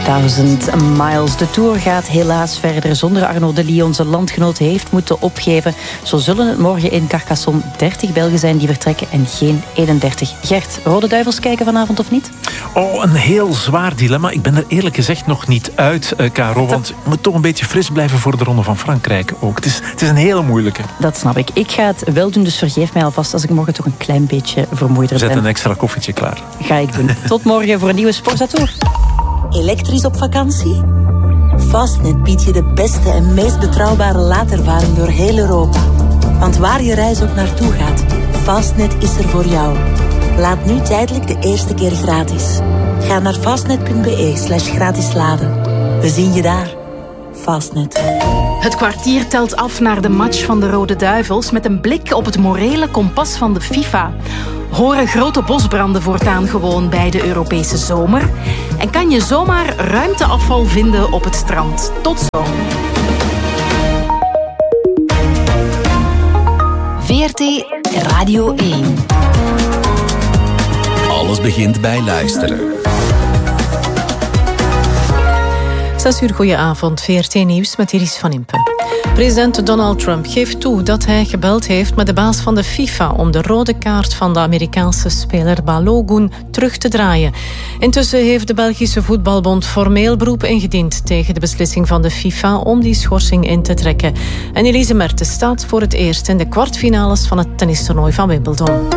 1000 miles. De Tour gaat helaas verder zonder Arnaud Delis. Onze landgenoot heeft moeten opgeven. Zo zullen het morgen in Carcassonne 30 Belgen zijn die vertrekken en geen 31. Gert, Rode Duivels kijken vanavond of niet? Oh, een heel zwaar dilemma. Ik ben er eerlijk gezegd nog niet uit, Caro. Want je moet toch een beetje fris blijven voor de Ronde van Frankrijk ook. Het is een hele moeilijke. Dat snap ik. Ik ga het wel doen, dus vergeef mij alvast als ik morgen toch een klein beetje vermoeider ben. Zet een extra koffietje klaar. Ga ik doen. Tot morgen voor een nieuwe Sportza-tour. Elektrisch op vakantie? Fastnet biedt je de beste en meest betrouwbare laadervaring door heel Europa. Want waar je reis ook naartoe gaat, Fastnet is er voor jou. Laat nu tijdelijk de eerste keer gratis. Ga naar fastnet.be/gratis laden. We zien je daar. Fastnet. Het kwartier telt af naar de match van de Rode Duivels met een blik op het morele kompas van de FIFA. Horen grote bosbranden voortaan gewoon bij de Europese zomer? En kan je zomaar ruimteafval vinden op het strand? Tot zo. VRT Radio 1. Alles begint bij luisteren. 6 uur, goedenavond. VRT Nieuws met Iris van Impen. President Donald Trump geeft toe dat hij gebeld heeft met de baas van de FIFA om de rode kaart van de Amerikaanse speler Balogun terug te draaien. Intussen heeft de Belgische Voetbalbond formeel beroep ingediend tegen de beslissing van de FIFA om die schorsing in te trekken. En Elise Mertens staat voor het eerst in de kwartfinales van het tennistoernooi van Wimbledon.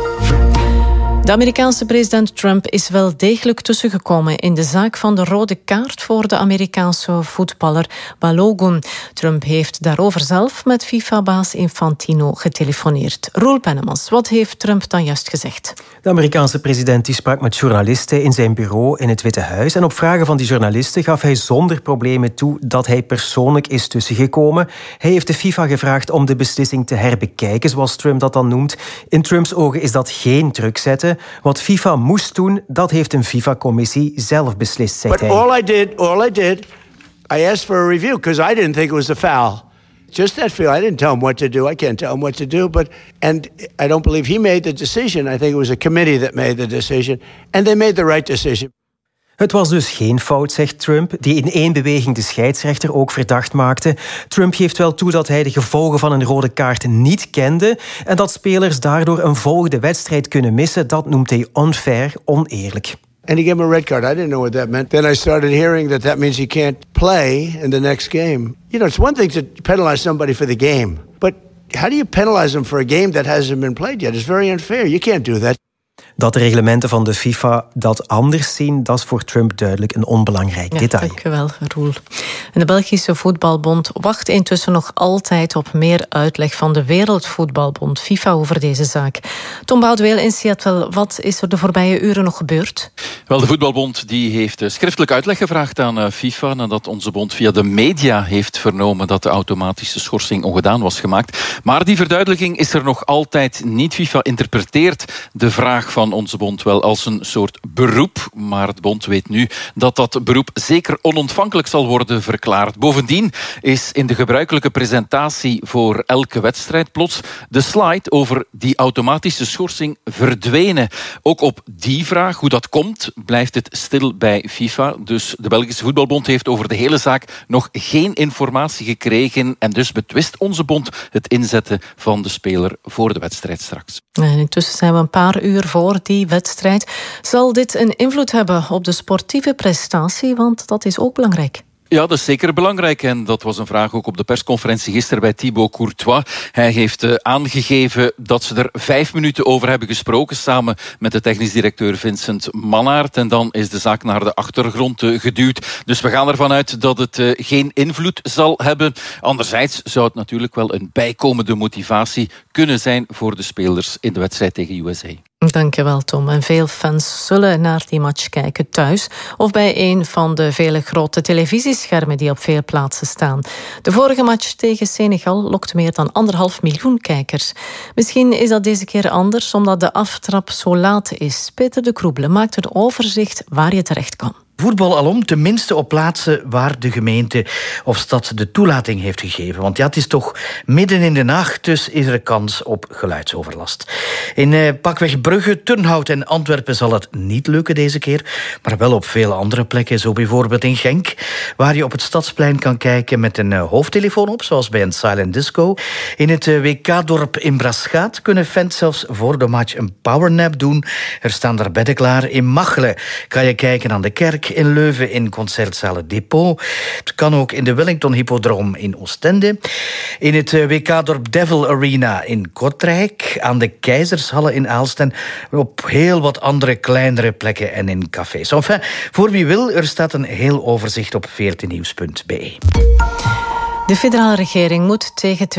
De Amerikaanse president Trump is wel degelijk tussengekomen in de zaak van de rode kaart voor de Amerikaanse voetballer Balogun. Trump heeft daarover zelf met FIFA-baas Infantino getelefoneerd. Roel Pennemans, wat heeft Trump dan juist gezegd? De Amerikaanse president die sprak met journalisten in zijn bureau in het Witte Huis. En op vragen van die journalisten gaf hij zonder problemen toe dat hij persoonlijk is tussengekomen. Hij heeft de FIFA gevraagd om de beslissing te herbekijken, zoals Trump dat dan noemt. In Trumps ogen is dat geen druk zetten. Wat FIFA moest doen, dat heeft een FIFA-commissie zelf beslist, zegt hij. But all I did, I asked for a review because I didn't think it was a foul. Just that feel. I didn't tell him what to do. I can't tell him what to do. And I don't believe he made the decision. I think it was a committee that made the decision. And they made the right decision. Het was dus geen fout, zegt Trump, die in één beweging de scheidsrechter ook verdacht maakte. Trump geeft wel toe dat hij de gevolgen van een rode kaart niet kende en dat spelers daardoor een volgende wedstrijd kunnen missen. Dat noemt hij unfair, oneerlijk. And he gave him a red card. I didn't know what that meant. Then I started hearing that means he can't play in the next game. You know, it's one thing to penalize somebody for the game, but how do you penalize them for a game that hasn't been played yet? It's very unfair. You can't do that. Dat de reglementen van de FIFA dat anders zien, dat is voor Trump duidelijk een onbelangrijk detail. Dank u wel, Roel. En de Belgische Voetbalbond wacht intussen nog altijd op meer uitleg van de Wereldvoetbalbond, FIFA, over deze zaak. Tom Boudeweel in Seattle, wat is er de voorbije uren nog gebeurd? Wel, de Voetbalbond die heeft schriftelijk uitleg gevraagd aan FIFA nadat onze bond via de media heeft vernomen dat de automatische schorsing ongedaan was gemaakt. Maar die verduidelijking is er nog altijd niet. FIFA interpreteert de vraag van onze bond wel als een soort beroep, maar de bond weet nu dat dat beroep zeker onontvankelijk zal worden verklaard. Bovendien is in de gebruikelijke presentatie voor elke wedstrijd plots de slide over die automatische schorsing verdwenen. Ook op die vraag, hoe dat komt, blijft het stil bij FIFA. Dus de Belgische Voetbalbond heeft over de hele zaak nog geen informatie gekregen en dus betwist onze bond het inzetten van de speler voor de wedstrijd straks. En intussen zijn we een paar uur voor die wedstrijd. Zal dit een invloed hebben op de sportieve prestatie? Want dat is ook belangrijk. Ja, dat is zeker belangrijk en dat was een vraag ook op de persconferentie gisteren bij Thibaut Courtois. Hij heeft aangegeven dat ze er 5 minuten over hebben gesproken samen met de technisch directeur Vincent Mannaert en dan is de zaak naar de achtergrond geduwd. Dus we gaan ervan uit dat het geen invloed zal hebben. Anderzijds zou het natuurlijk wel een bijkomende motivatie kunnen zijn voor de spelers in de wedstrijd tegen USA. Dank je wel, Tom. En veel fans zullen naar die match kijken thuis of bij een van de vele grote televisieschermen die op veel plaatsen staan. De vorige match tegen Senegal lokte meer dan 1,5 miljoen kijkers. Misschien is dat deze keer anders omdat de aftrap zo laat is. Peter de Kroebele maakt een overzicht waar je terecht kan. voetbal alom, tenminste op plaatsen waar de gemeente of stad de toelating heeft gegeven. Want ja, het is toch midden in de nacht, dus is er kans op geluidsoverlast. In pakweg Brugge, Turnhout en Antwerpen zal het niet lukken deze keer, maar wel op vele andere plekken, zo bijvoorbeeld in Genk, waar je op het Stadsplein kan kijken met een hoofdtelefoon op, zoals bij een silent disco. In het WK-dorp in Braschaat kunnen fans zelfs voor de match een powernap doen. Er staan daar bedden klaar. In Machelen kan je kijken aan de kerk. In Leuven in concertzalen Depot. Het kan ook in de Wellington Hippodroom in Oostende. In het WK-dorp Devil Arena in Kortrijk. Aan de Keizershallen in Aalst. En op heel wat andere kleinere plekken en in cafés. Enfin, voor wie wil, er staat een heel overzicht op vrtnieuws.be. De federale regering moet tegen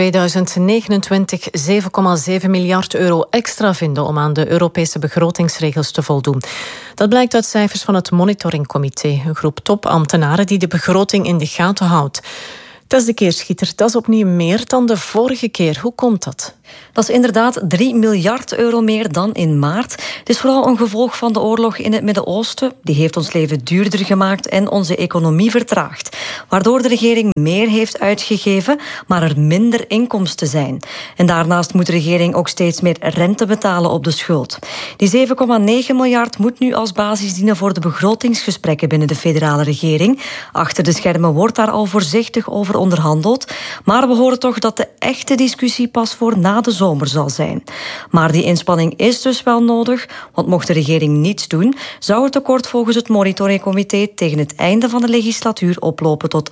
2029 7,7 miljard euro extra vinden om aan de Europese begrotingsregels te voldoen. Dat blijkt uit cijfers van het Monitoringcomité, een groep topambtenaren die de begroting in de gaten houdt. Tess de Keerschieter, dat is opnieuw meer dan de vorige keer. Hoe komt dat? Dat is inderdaad 3 miljard euro meer dan in maart. Het is vooral een gevolg van de oorlog in het Midden-Oosten. Die heeft ons leven duurder gemaakt en onze economie vertraagd. Waardoor de regering meer heeft uitgegeven, maar er minder inkomsten zijn. En daarnaast moet de regering ook steeds meer rente betalen op de schuld. Die 7,9 miljard moet nu als basis dienen voor de begrotingsgesprekken binnen de federale regering. Achter de schermen wordt daar al voorzichtig over onderhandeld. Maar we horen toch dat de echte discussie pas voor na de zomer zal zijn. Maar die inspanning is dus wel nodig, want mocht de regering niets doen, zou het tekort volgens het monitoringcomité tegen het einde van de legislatuur oplopen tot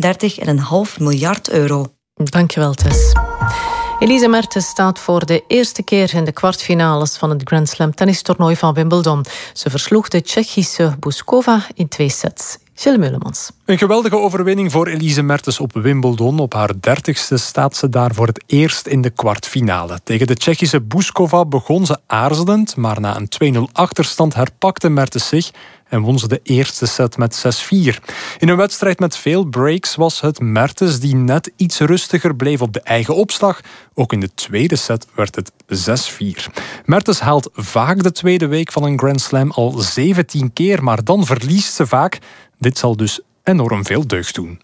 38,5 miljard euro. Dankjewel, Tess. Elise Mertens staat voor de eerste keer in de kwartfinales van het Grand Slam tennistoernooi van Wimbledon. Ze versloeg de Tsjechische Bouzkova in 2 sets. Gilles Meulemans. Een geweldige overwinning voor Elise Mertens op Wimbledon. Op haar 30ste staat ze daar voor het eerst in de kwartfinale. Tegen de Tsjechische Bouzkova begon ze aarzelend, maar na een 2-0 achterstand herpakte Mertens zich en won ze de eerste set met 6-4. In een wedstrijd met veel breaks was het Mertens die net iets rustiger bleef op de eigen opslag. Ook in de tweede set werd het 6-4. Mertens haalt vaak de tweede week van een Grand Slam al 17 keer, maar dan verliest ze vaak. Dit zal dus enorm veel deugd doen.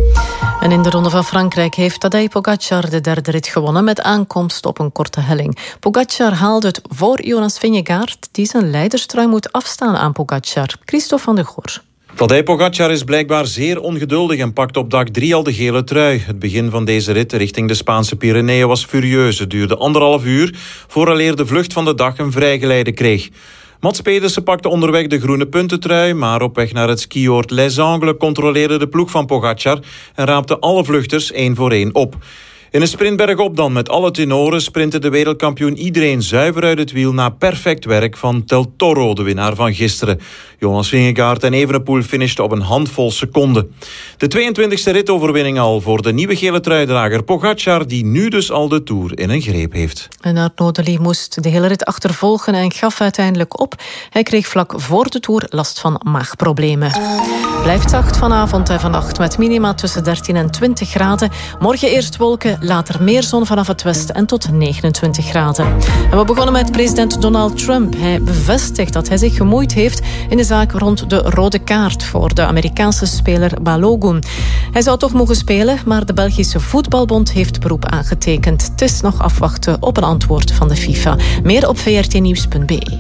En in de Ronde van Frankrijk heeft Tadej Pogačar de derde rit gewonnen met aankomst op een korte helling. Pogačar haalde het voor Jonas Vingegaard, die zijn leiderstrui moet afstaan aan Pogačar. Christophe van der Goor. Tadej Pogačar is blijkbaar zeer ongeduldig en pakt op dag 3 al de gele trui. Het begin van deze rit richting de Spaanse Pyreneeën was furieus. Het duurde 1,5 uur vooraleer de vlucht van de dag een vrijgeleide kreeg. Mats Pedersen pakte onderweg de groene puntentrui, maar op weg naar het skioord Les Angles controleerde de ploeg van Pogačar en raapte alle vluchters 1 voor 1 op. In een sprint bergop dan met alle tenoren sprintte de wereldkampioen iedereen zuiver uit het wiel na perfect werk van Del Toro, de winnaar van gisteren. Jonas Vingegaard en Evenepoel finishten op een handvol seconden. De 22e ritoverwinning al voor de nieuwe gele truidrager Pogačar, die nu dus al de Tour in een greep heeft. En Arnaud Delis moest de hele rit achtervolgen en gaf uiteindelijk op. Hij kreeg vlak voor de Tour last van maagproblemen. Blijft zacht vanavond en vannacht met minima tussen 13 en 20 graden. Morgen eerst wolken, later meer zon vanaf het westen en tot 29 graden. En we begonnen met president Donald Trump. Hij bevestigt dat hij zich gemoeid heeft in de zaak rond de rode kaart voor de Amerikaanse speler Balogun. Hij zou toch mogen spelen, maar de Belgische Voetbalbond heeft beroep aangetekend. Het is nog afwachten op een antwoord van de FIFA. Meer op vrtnieuws.be.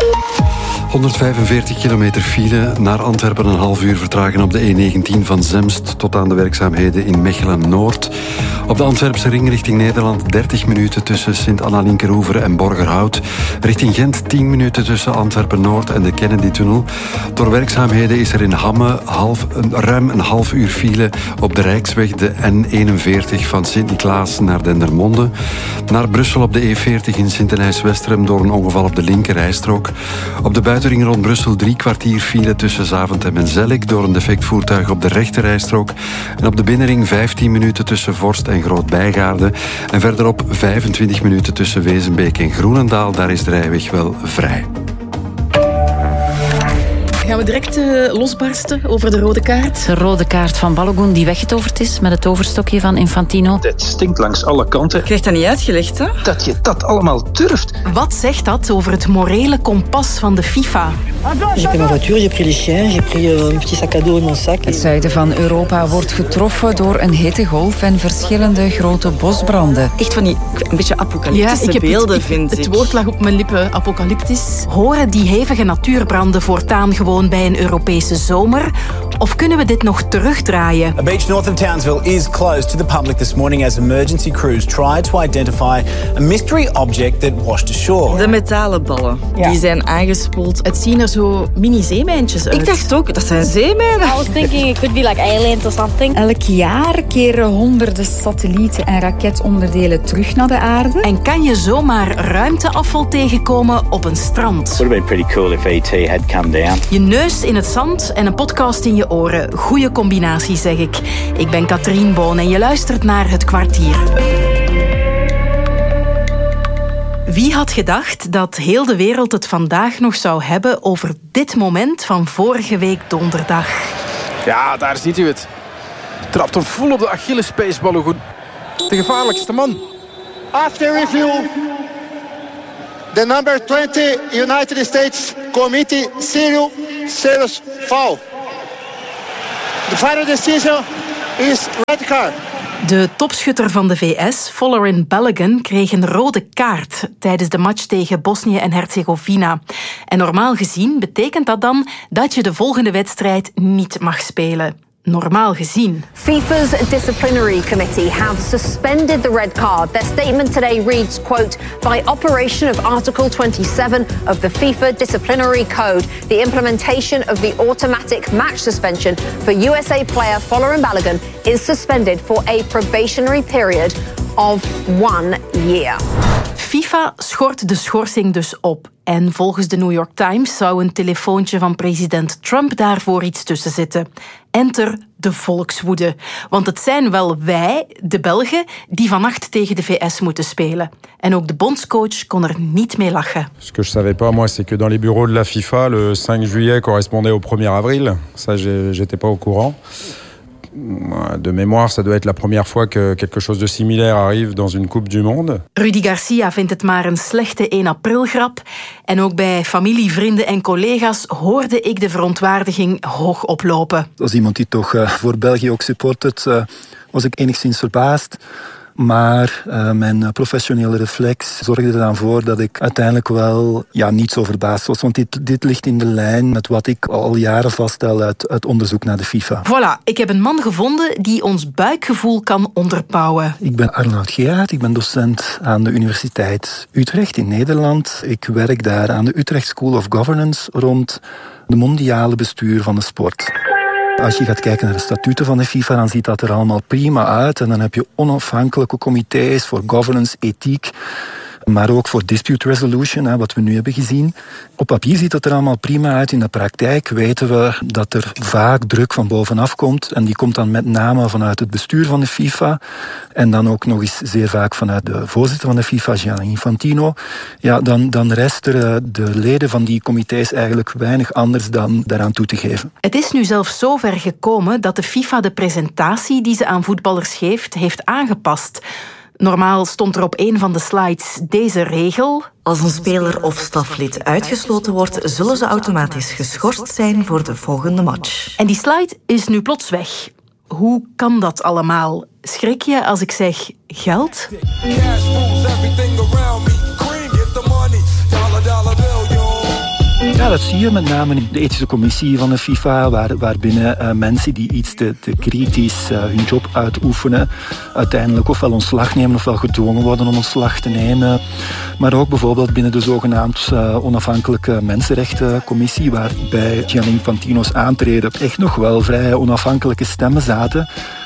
145 kilometer file naar Antwerpen, een half uur vertragen op de E19 van Zemst tot aan de werkzaamheden in Mechelen-Noord. Op de Antwerpse ring richting Nederland 30 minuten tussen Sint-Anna-Linkeroever en Borgerhout. Richting Gent 10 minuten tussen Antwerpen-Noord en de Kennedy-tunnel. Door werkzaamheden is er in Hamme ruim een half uur file op de Rijksweg, de N41 van Sint-Niklaas naar Dendermonde. Naar Brussel op de E40 in Sint-Denijs-Westerem door een ongeval op de linkerrijstrook. Op de buitenring rond Brussel 3 kwartier file tussen Zaventem en Zellik door een defect voertuig op de rechterrijstrook. En op de binnenring 15 minuten tussen Vorst en Groot-Bijgaarde. En verderop 25 minuten tussen Wezenbeek en Groenendaal. Daar is de rijweg wel vrij. Gaan we direct losbarsten over de rode kaart? De rode kaart van Balogun die weggetoverd is met het toverstokje van Infantino. Het stinkt langs alle kanten. Krijg dat niet uitgelegd, hè? Dat je dat allemaal durft. Wat zegt dat over het morele kompas van de FIFA? J'ai pris ma voiture, j'ai pris les chiens, j'ai pris un petit sac à dos in mon sac. Het zuiden van Europa wordt getroffen door een hittegolf en verschillende grote bosbranden. Echt van die een beetje apocalyptische beelden, vind ik. Het woord lag op mijn lippen, apocalyptisch. Horen die hevige natuurbranden voortaan gewoon bij een Europese zomer? Of kunnen we dit nog terugdraaien? A beach north of Townsville is closed to the public this morning as emergency crews tried to identify a mystery object that washed ashore. De metalen ballen, die zijn aangespoeld. Het zien er zo mini-zeemijntjes uit. Ik dacht ook, dat zijn zeemijnen. I was thinking it could be like aliens or something. Elk jaar keren honderden satellieten en raketonderdelen terug naar de aarde. En kan je zomaar ruimteafval tegenkomen op een strand? Would have been pretty cool if ET had come down. Je neus in het zand en een podcast in je oren. Goeie combinatie, zeg ik. Ik ben Katrien Boon en je luistert naar Het Kwartier. Wie had gedacht dat heel de wereld het vandaag nog zou hebben over dit moment van vorige week donderdag? Ja, daar ziet u het. Trapt hem vol op de Achillespees, Balogun. De gevaarlijkste man. After review, the number 20 United States Committee serious foul. The final decision is red card. De topschutter van de VS, Folarin Balogun, kreeg een rode kaart tijdens de match tegen Bosnië en Herzegovina. En normaal gezien betekent dat dan dat je de volgende wedstrijd niet mag spelen. Normaal gezien. FIFA's disciplinary committee have suspended the red card. Their statement today reads, quote, by operation of Article 27 of the FIFA disciplinary code, the implementation of the automatic match suspension for USA player Folarin Balogun is suspended for a probationary period of 1 year. FIFA schort de schorsing dus op. En volgens de New York Times zou een telefoontje van president Trump daarvoor iets tussen zitten. Enter de volkswoede. Want het zijn wel wij, de Belgen, die vannacht tegen de VS moeten spelen. En ook de bondscoach kon er niet mee lachen. Ce que je savais pas, moi, c'est que dans les bureaux de la FIFA, le 5 juillet correspondait au 1er avril. Ça, j'étais pas au courant. De mémoire, ça doit être la première fois que quelque chose de similaire arrive dans une Coupe du Monde. Rudy Garcia vindt het maar een slechte 1 april grap. En ook bij familie, vrienden en collega's hoorde ik de verontwaardiging hoog oplopen. Als iemand die toch voor België ook supportert, was ik enigszins verbaasd. Maar mijn professionele reflex zorgde er dan voor dat ik uiteindelijk wel niet zo verbaasd was. Want dit ligt in de lijn met wat ik al jaren vaststel uit onderzoek naar de FIFA. Voilà, ik heb een man gevonden die ons buikgevoel kan onderbouwen. Ik ben Arnoud Geaert, ik ben docent aan de Universiteit Utrecht in Nederland. Ik werk daar aan de Utrecht School of Governance rond de mondiale bestuur van de sport. Als je gaat kijken naar de statuten van de FIFA, dan ziet dat er allemaal prima uit. En dan heb je onafhankelijke comité's voor governance, ethiek, maar ook voor dispute resolution, wat we nu hebben gezien. Op papier ziet dat er allemaal prima uit. In de praktijk weten we dat er vaak druk van bovenaf komt. En die komt dan met name vanuit het bestuur van de FIFA. En dan ook nog eens zeer vaak vanuit de voorzitter van de FIFA, Gianni Infantino. Ja, dan rest er de leden van die comité's eigenlijk weinig anders dan daaraan toe te geven. Het is nu zelfs zover gekomen dat de FIFA de presentatie die ze aan voetballers geeft, heeft aangepast. Normaal stond er op een van de slides deze regel. Als een speler of staflid uitgesloten wordt, zullen ze automatisch geschorst zijn voor de volgende match. En die slide is nu plots weg. Hoe kan dat allemaal? Schrik je als ik zeg geld? Ja, dat zie je met name in de ethische commissie van de FIFA, waarbinnen mensen die iets te kritisch hun job uitoefenen, uiteindelijk ofwel ontslag nemen ofwel gedwongen worden om ontslag te nemen. Maar ook bijvoorbeeld binnen de zogenaamd onafhankelijke mensenrechtencommissie, waarbij Gianni Infantino's aantreden echt nog wel vrij onafhankelijke stemmen zaten.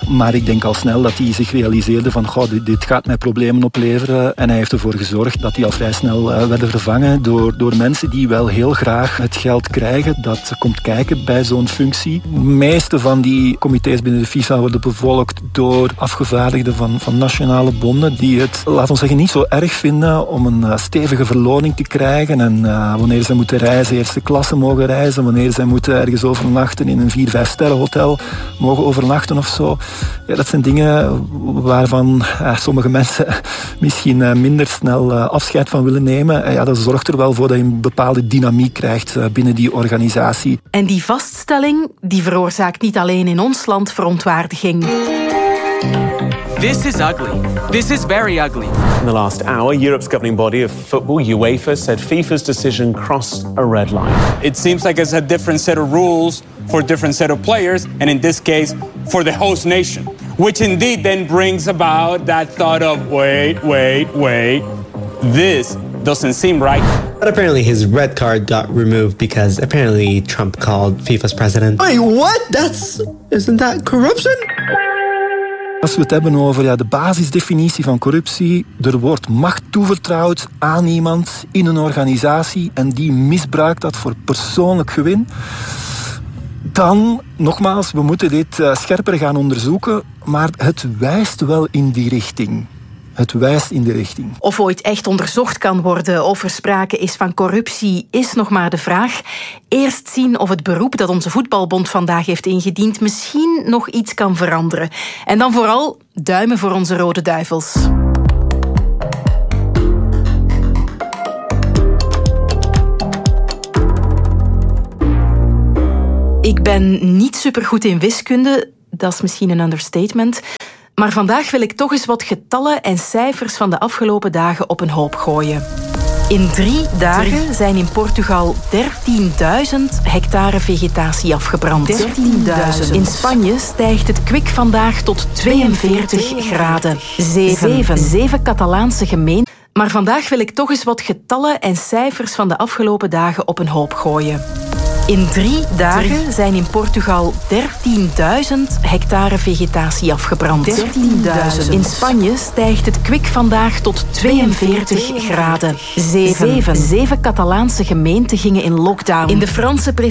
Maar ik denk al snel dat hij zich realiseerde van dit gaat mij problemen opleveren. En hij heeft ervoor gezorgd dat die al vrij snel werden vervangen door mensen die wel heel graag het geld krijgen dat komt kijken bij zo'n functie. De meeste van die comité's binnen de FIFA worden bevolkt door afgevaardigden van nationale bonden die het, laten we zeggen, niet zo erg vinden om een stevige verloning te krijgen. En wanneer ze moeten reizen, eerste klasse mogen reizen. Wanneer ze moeten ergens overnachten in een 4-5 sterren hotel mogen overnachten of zo. Ja, dat zijn dingen waarvan sommige mensen misschien minder snel afscheid van willen nemen. Ja, dat zorgt er wel voor dat je een bepaalde dynamiek krijgt binnen die organisatie. En die vaststelling die veroorzaakt niet alleen in ons land verontwaardiging. This is ugly. This is very ugly. In the last hour, Europe's governing body of football, UEFA, said FIFA's decision crossed a red line. It seems like it's a different set of rules for a different set of players, and in this case, for the host nation. Which indeed then brings about that thought of, wait. This doesn't seem right. But apparently his red card got removed because apparently Trump called FIFA's president. Wait, what? Isn't that corruption? Als we het hebben over de basisdefinitie van corruptie, er wordt macht toevertrouwd aan iemand in een organisatie en die misbruikt dat voor persoonlijk gewin, dan, nogmaals, we moeten dit scherper gaan onderzoeken, maar het wijst wel in die richting. Het wijst in de richting. Of ooit echt onderzocht kan worden of er sprake is van corruptie, is nog maar de vraag. Eerst zien of het beroep dat onze voetbalbond vandaag heeft ingediend misschien nog iets kan veranderen. En dan vooral duimen voor onze Rode Duivels. Ik ben niet supergoed in wiskunde, dat is misschien een understatement. Maar vandaag wil ik toch eens wat getallen en cijfers van de afgelopen dagen op een hoop gooien. In 3 dagen zijn in Portugal 13.000 hectare vegetatie afgebrand. 13.000. In Spanje stijgt het kwik vandaag tot 42 graden. 7 Catalaanse gemeenten. Maar vandaag wil ik toch eens wat getallen en cijfers van de afgelopen dagen op een hoop gooien. In 3 dagen zijn in Portugal 13.000 hectare vegetatie afgebrand. 13.000. In Spanje stijgt het kwik vandaag tot 42 graden. 7 Catalaanse gemeenten gingen in lockdown. In de Franse